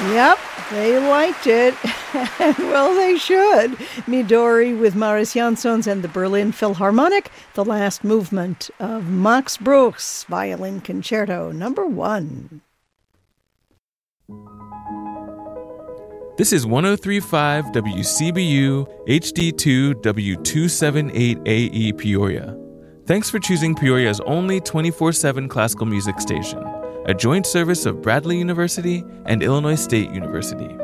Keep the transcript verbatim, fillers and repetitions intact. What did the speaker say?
Yep, they liked it. Well, they should. Midori with Marius Jansons and the Berlin Philharmonic, the last movement of Max Bruch's Violin Concerto number one. This is one oh three point five W C B U H D two W two seventy-eight A E Peoria. Thanks for choosing Peoria's only twenty-four seven classical music station, a joint service of Bradley University and Illinois State University.